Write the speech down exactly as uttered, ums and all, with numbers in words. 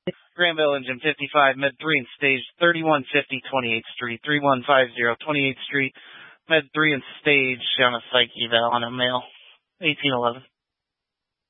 Granville Engine fifty-five, Med three and stage thirty-one fifty, twenty-eighth Street, thirty-one fifty, twenty-eighth Street, Med three and stage on a psych eval on a male, eighteen eleven.